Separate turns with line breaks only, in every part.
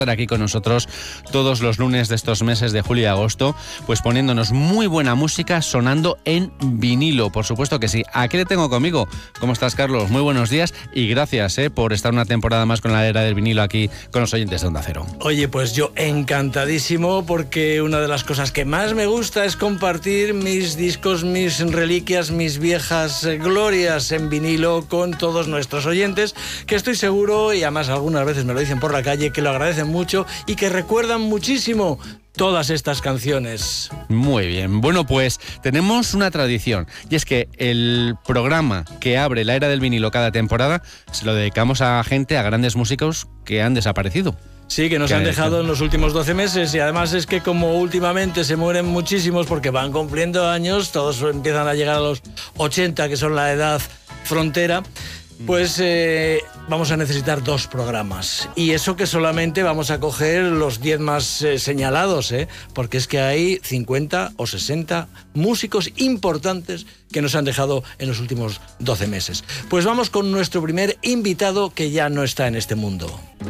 aquí con nosotros todos los lunes de estos meses de julio y agosto, pues poniéndonos muy buena música sonando en vinilo, por supuesto que sí. ¿A qué le tengo conmigo? ¿Cómo estás, Carlos? Muy buenos días y gracias por estar una temporada más con la era del vinilo aquí con los oyentes de Onda Cero.
Oye, pues yo encantadísimo, porque una de las cosas que más me gusta es compartir mis discos, mis reliquias, mis viejas glorias en vinilo con todos nuestros oyentes, que estoy seguro, y además algunas veces me lo dicen por la calle, que lo agradecen mucho y que recuerdan muchísimo todas estas canciones.
Muy bien, bueno, pues tenemos una tradición, y es que el programa que abre la era del vinilo cada temporada se lo dedicamos a gente, a grandes músicos que han desaparecido.
Sí, que nos han dejado en los últimos 12 meses, y además es que como últimamente se mueren muchísimos porque van cumpliendo años, todos empiezan a llegar a los 80, que son la edad frontera, pues vamos a necesitar 2 programas. Y eso que solamente vamos a coger los 10 más señalados, porque es que hay 50 o 60 músicos importantes que nos han dejado en los últimos 12 meses. Pues vamos con nuestro primer invitado, que ya no está en este mundo.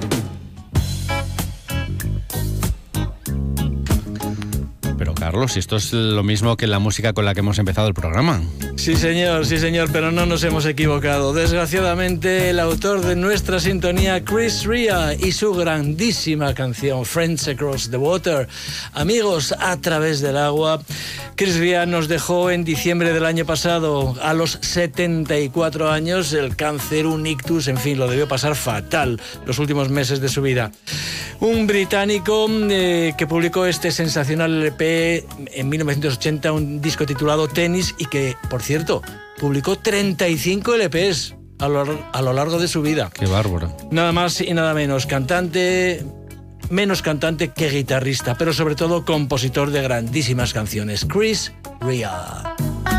Pero Carlos, esto es lo mismo que la música con la que hemos empezado el programa.
Sí señor, pero no nos hemos equivocado. Desgraciadamente, el autor de nuestra sintonía, Chris Rea, y su grandísima canción Friends Across the Water, Amigos a través del agua. Chris Rea nos dejó en diciembre del año pasado, a los 74 años, el cáncer, un ictus, en fin, lo debió pasar fatal los últimos meses de su vida. Un británico que publicó este sensacional LP en 1980, un disco titulado Tennis, y que, por cierto, publicó 35 LPs a lo largo de su vida.
¡Qué bárbaro!
Nada más y nada menos, menos cantante que guitarrista, pero sobre todo compositor de grandísimas canciones. Chris Rea.